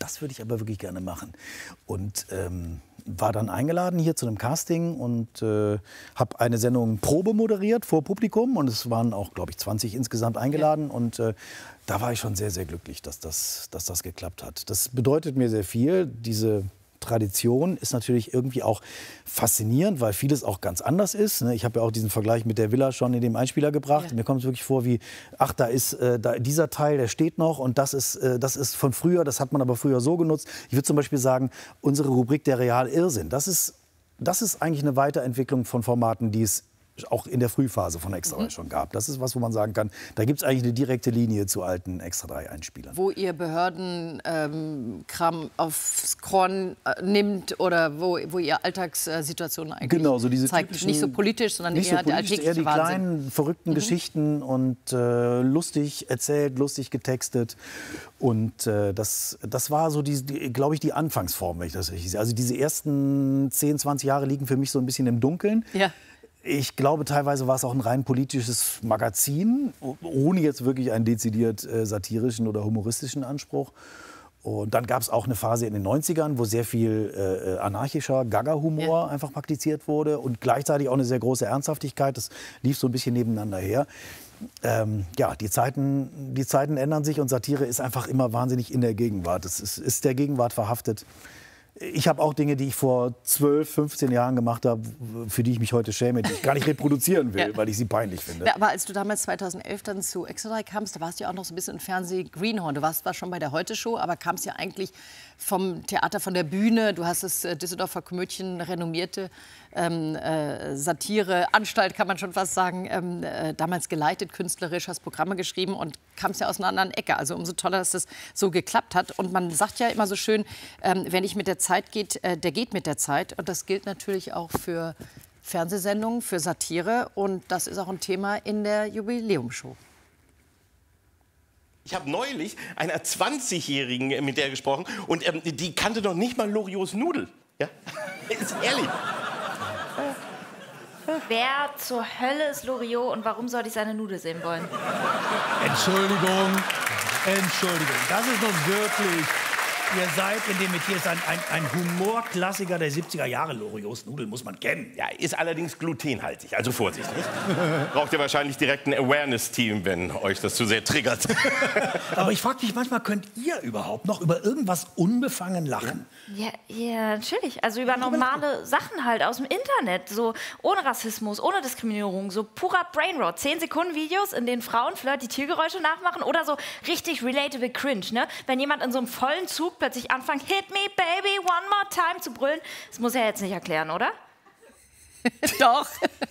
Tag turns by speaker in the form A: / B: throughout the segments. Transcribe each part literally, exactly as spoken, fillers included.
A: das würde ich aber wirklich gerne machen. Und ähm, war dann eingeladen hier zu einem Casting und äh, habe eine Sendung Probe moderiert vor Publikum. Und es waren auch, glaube ich, zwanzig insgesamt eingeladen. Ja. Und äh, da war ich schon sehr, sehr glücklich, dass das, dass das geklappt hat. Das bedeutet mir sehr viel, diese Tradition ist natürlich irgendwie auch faszinierend, weil vieles auch ganz anders ist. Ich habe ja auch diesen Vergleich mit der Villa schon in dem Einspieler gebracht. Ja. Mir kommt es wirklich vor wie, ach, da ist äh, da, dieser Teil, der steht noch und das ist, äh, das ist von früher, das hat man aber früher so genutzt. Ich würde zum Beispiel sagen, unsere Rubrik der Real-Irrsinn, das ist, das ist eigentlich eine Weiterentwicklung von Formaten, die es auch in der Frühphase von Extra drei mhm. schon gab. Das ist was, wo man sagen kann, da gibt es eigentlich eine direkte Linie zu alten Extra drei Einspielern.
B: Wo ihr Behördenkram ähm, aufs Korn äh, nimmt oder wo, wo ihr Alltagssituationen eigentlich
A: genau, so diese
B: zeigt. Nicht so politisch, sondern
A: nicht
B: eher
A: so
B: der
A: politisch,
B: alltägliche
A: eher die
B: Wahnsinn.
A: kleinen, verrückten
B: mhm.
A: Geschichten und äh, lustig erzählt, lustig getextet. Und äh, das, das war so, die, die, glaube ich, die Anfangsform, wenn ich das richtig sehe. Also diese ersten zehn, zwanzig Jahre liegen für mich so ein bisschen im Dunkeln.
B: Ja.
A: Ich glaube, teilweise war es auch ein rein politisches Magazin, ohne jetzt wirklich einen dezidiert äh, satirischen oder humoristischen Anspruch. Und dann gab es auch eine Phase in den neunzigern, wo sehr viel äh, anarchischer Gaga-Humor ja. einfach praktiziert wurde und gleichzeitig auch eine sehr große Ernsthaftigkeit. Das lief so ein bisschen nebeneinander her. Ähm, ja, die Zeiten, die Zeiten ändern sich und Satire ist einfach immer wahnsinnig in der Gegenwart. Es ist, ist der Gegenwart verhaftet. Ich habe auch Dinge, die ich vor zwölf, fünfzehn Jahren gemacht habe, für die ich mich heute schäme, die ich gar nicht reproduzieren will, ja. weil ich sie peinlich finde.
B: Ja, aber als du damals zweitausendelf dann zu Extra drei kamst, da warst du ja auch noch so ein bisschen im Fernseh-Greenhorn. Du warst zwar schon bei der Heute-Show, aber kamst ja eigentlich vom Theater, von der Bühne. Du hast das äh, Düsseldorfer Komödien, renommierte ähm, äh, Satire-Anstalt, kann man schon fast sagen, ähm, äh, damals geleitet, künstlerisch, hast Programme geschrieben und kamst ja aus einer anderen Ecke. Also umso toller, dass das so geklappt hat. Und man sagt ja immer so schön, ähm, wer nicht mit der Zeit geht, äh, der geht mit der Zeit. Und das gilt natürlich auch für Fernsehsendungen, für Satire. Und das ist auch ein Thema in der Jubiläumshow.
C: Ich habe neulich einer zwanzigjährigen mit der gesprochen und ähm, die kannte noch nicht mal Loriots Nudel. Ja? Ist ehrlich.
D: Wer zur Hölle ist Loriot und warum sollte ich seine Nudel sehen wollen?
E: Entschuldigung, Entschuldigung. Das ist doch wirklich... Ihr seid in dem Metier ist ein, ein, ein Humorklassiker der siebziger Jahre. Loriots Nudeln muss man kennen.
C: Ja, ist allerdings glutenhaltig, also Vorsicht. Nicht? Braucht ihr wahrscheinlich direkt ein Awareness-Team, wenn euch das zu sehr triggert.
E: Aber ich frage mich manchmal, könnt ihr überhaupt noch über irgendwas unbefangen lachen?
D: Ja, ja, natürlich. Also über normale Sachen halt aus dem Internet. So ohne Rassismus, ohne Diskriminierung. So purer Brainrot. zehn Sekunden Videos, in denen Frauen flirt die Tiergeräusche nachmachen. Oder so richtig relatable Cringe. Ne? Wenn jemand in so einem vollen Zug plötzlich anfangen, hit me baby, one more time zu brüllen. Das muss er jetzt nicht erklären, oder?
B: Doch.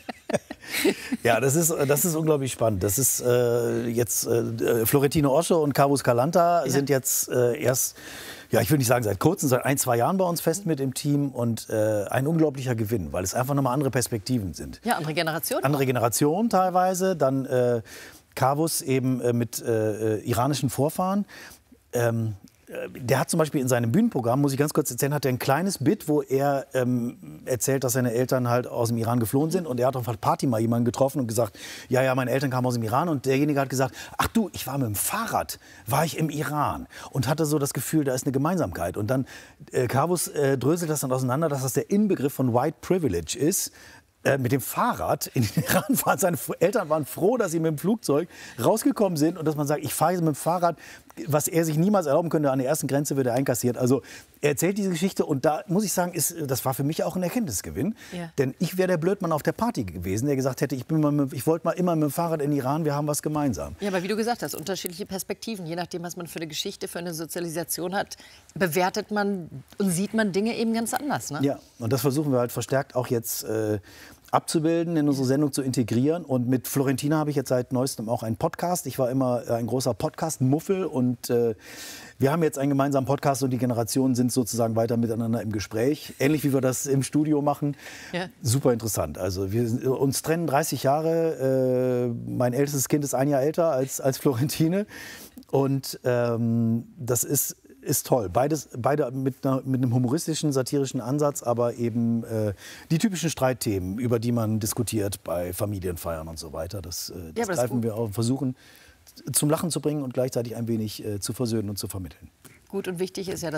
A: Ja, das ist, das ist unglaublich spannend. Das ist äh, jetzt äh, Florentino Osche und Carvus Calanta ja. sind jetzt äh, erst, ja, ich will nicht sagen seit kurzem, seit ein, zwei Jahren bei uns fest mit im Team und äh, ein unglaublicher Gewinn, weil es einfach nochmal andere Perspektiven sind.
B: Ja, andere Generationen.
A: Andere Generationen teilweise, dann äh, Carvus eben äh, mit äh, iranischen Vorfahren. Ähm, Der hat zum Beispiel in seinem Bühnenprogramm, muss ich ganz kurz erzählen, hat er ein kleines Bit, wo er ähm, erzählt, dass seine Eltern halt aus dem Iran geflohen sind. Und er hat auf einer Party mal jemanden getroffen und gesagt, ja, ja, meine Eltern kamen aus dem Iran. Und derjenige hat gesagt, ach du, ich war mit dem Fahrrad, war ich im Iran. Und hatte so das Gefühl, da ist eine Gemeinsamkeit. Und dann, äh, Carvus äh, dröselt das dann auseinander, dass das der Inbegriff von White Privilege ist. Äh, mit dem Fahrrad in den Iran fahren. Seine Eltern waren froh, dass sie mit dem Flugzeug rausgekommen sind und dass man sagt, ich fahre jetzt mit dem Fahrrad, was er sich niemals erlauben könnte. An der ersten Grenze wird er einkassiert. Also er erzählt diese Geschichte und da muss ich sagen, ist, das war für mich auch ein Erkenntnisgewinn. Ja. Denn ich wäre der Blödmann auf der Party gewesen, der gesagt hätte, ich, bin mal mit, ich wollte mal immer mit dem Fahrrad in den Iran, wir haben was gemeinsam.
B: Ja, aber wie du gesagt hast, unterschiedliche Perspektiven. Je nachdem, was man für eine Geschichte, für eine Sozialisation hat, bewertet man und sieht man Dinge eben ganz anders. Ne?
A: Ja, und das versuchen wir halt verstärkt auch jetzt äh, abzubilden, in unsere Sendung zu integrieren. Und mit Florentina habe ich jetzt seit neuestem auch einen Podcast. Ich war immer ein großer Podcast-Muffel und äh, wir haben jetzt einen gemeinsamen Podcast und die Generationen sind sozusagen weiter miteinander im Gespräch. Ähnlich wie wir das im Studio machen. Ja. Super interessant. Also wir uns trennen dreißig Jahre. Äh, mein ältestes Kind ist ein Jahr älter als, als Florentine. Und ähm, das ist ist toll. Beides, beide mit, einer, mit einem humoristischen, satirischen Ansatz, aber eben äh, die typischen Streitthemen, über die man diskutiert bei Familienfeiern und so weiter. Das, äh, das ja, greifen wir auch, versuchen zum Lachen zu bringen und gleichzeitig ein wenig äh, zu versöhnen und zu vermitteln.
B: Gut und wichtig ist ja, dass